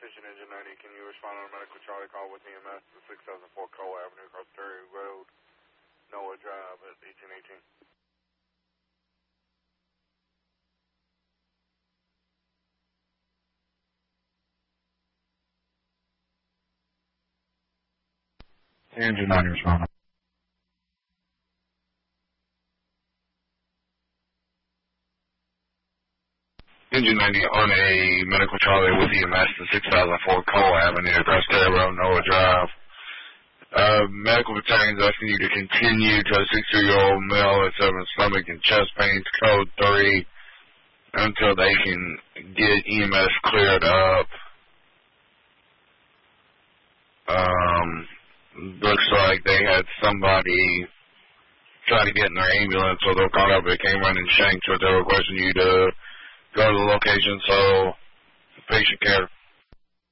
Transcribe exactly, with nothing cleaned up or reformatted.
Attention Engine ninety, can you respond on a medical Charlie call with E M S at six thousand four Cole Avenue, Cross-Terry Road, Noah Drive at eighteen eighteen? Engine ninety responding. Engine ninety on a medical Charlie with E M S at six thousand four Cole Avenue, Cross-Terry Road, Noah Drive. Uh, medical battalion is asking you to continue to a sixty-year-old male with seven stomach and chest pains, code three, until they can get E M S cleared up. Um, looks like they had somebody try to get in their ambulance, so they'll call up. They came running shanked, so they're requesting you to go to the location so patient care